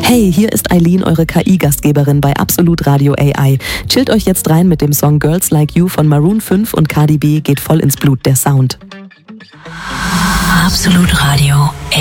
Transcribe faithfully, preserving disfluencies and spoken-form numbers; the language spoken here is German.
Hey, hier ist Eileen, eure K I-Gastgeberin bei Absolut Radio A I. Chillt euch jetzt rein mit dem Song Girls Like You von Maroon fünf und Cardi B geht voll ins Blut, der Sound. Absolut Radio.